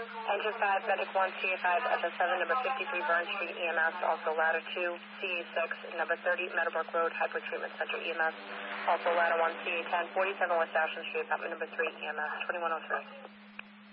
Engine 5, Medic 1, CA5, FS7, number 53 Burn Street, EMS, also ladder 2, CA6, number 30 Meadowbrook Road, Hyper Treatment Center, EMS, also ladder 1, CA10, 47 West Ashland Street, apartment number 3, EMS, 2103.